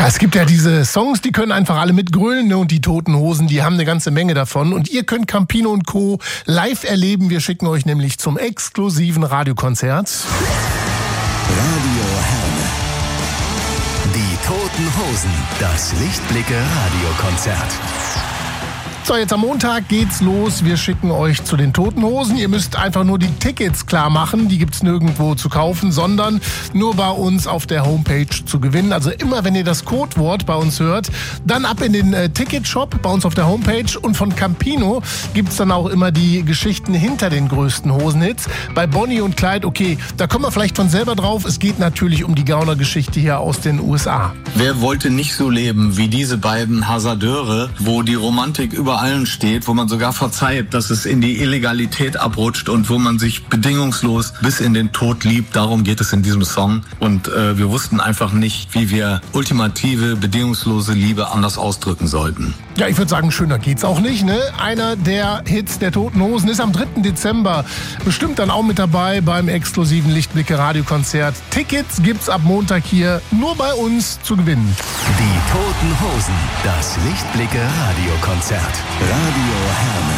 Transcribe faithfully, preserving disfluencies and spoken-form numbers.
Ja, es gibt ja diese Songs, die können einfach alle mitgrölen, ne? Und die Toten Hosen, die haben eine ganze Menge davon. Und ihr könnt Campino und Co. live erleben. Wir schicken euch nämlich zum exklusiven Radiokonzert. Radio Herne. Die Toten Hosen. Das Lichtblicke Radiokonzert. So, jetzt am Montag geht's los. Wir schicken euch zu den Toten Hosen. Ihr müsst einfach nur die Tickets klar machen. Die gibt's nirgendwo zu kaufen, sondern nur bei uns auf der Homepage zu gewinnen. Also immer, wenn ihr das Codewort bei uns hört, dann ab in den äh, Ticketshop bei uns auf der Homepage. Und von Campino gibt's dann auch immer die Geschichten hinter den größten Hosenhits. Bei Bonnie und Clyde, okay, da kommen wir vielleicht von selber drauf. Es geht natürlich um die Gaunergeschichte hier aus den U S A. Wer wollte nicht so leben wie diese beiden Hasardeure, wo die Romantik über allen steht, wo man sogar verzeiht, dass es in die Illegalität abrutscht und wo man sich bedingungslos bis in den Tod liebt. Darum geht es in diesem Song. Und äh, wir wussten einfach nicht, wie wir ultimative, bedingungslose Liebe anders ausdrücken sollten. Ja, ich würde sagen, schöner geht's auch nicht, ne? Einer der Hits der Toten Hosen ist am dritten Dezember bestimmt dann auch mit dabei beim exklusiven Lichtblicke Radiokonzert. Tickets gibt's ab Montag hier nur bei uns zu gewinnen. Die Toten Hosen. Das Lichtblicke Radiokonzert. Radio Herne.